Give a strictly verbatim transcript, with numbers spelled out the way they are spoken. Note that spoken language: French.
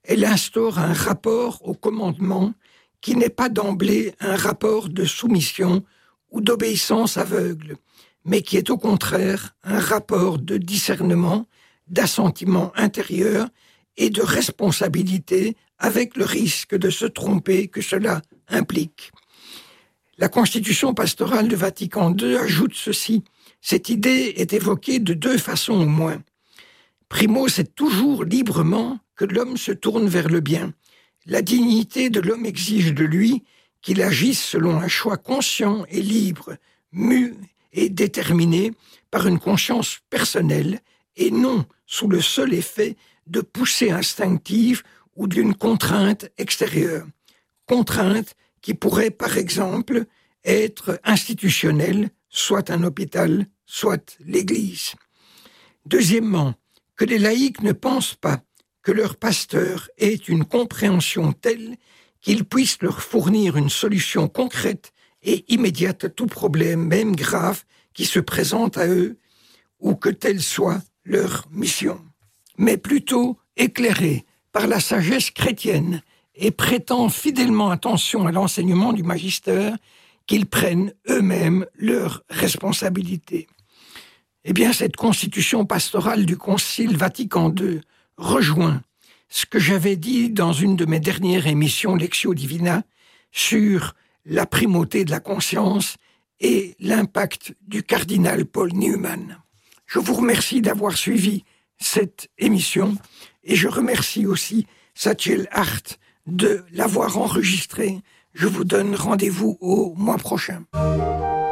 elle instaure un rapport au commandement qui n'est pas d'emblée un rapport de soumission ou d'obéissance aveugle, mais qui est au contraire un rapport de discernement, d'assentiment intérieur et de responsabilité avec le risque de se tromper que cela implique. La Constitution pastorale de Vatican deux ajoute ceci. Cette idée est évoquée de deux façons au moins. Primo, c'est toujours librement que l'homme se tourne vers le bien. La dignité de l'homme exige de lui qu'il agisse selon un choix conscient et libre, mu et déterminé par une conscience personnelle et non sous le seul effet de poussées instinctives ou d'une contrainte extérieure. Contrainte qui pourrait, par exemple, être institutionnelle, soit un hôpital, soit l'Église. Deuxièmement, que les laïcs ne pensent pas que leur pasteur ait une compréhension telle qu'il puisse leur fournir une solution concrète et immédiate à tout problème, même grave, qui se présente à eux, ou que telle soit leur mission. Mais plutôt éclairés par la sagesse chrétienne et prêtant fidèlement attention à l'enseignement du magistère, qu'ils prennent eux-mêmes leurs responsabilités. Eh bien, cette constitution pastorale du Concile Vatican deux rejoint ce que j'avais dit dans une de mes dernières émissions Lectio Divina sur la primauté de la conscience et l'impact du cardinal Paul Newman. Je vous remercie d'avoir suivi cette émission et je remercie aussi Satchel Hart de l'avoir enregistrée. Je vous donne rendez-vous au mois prochain.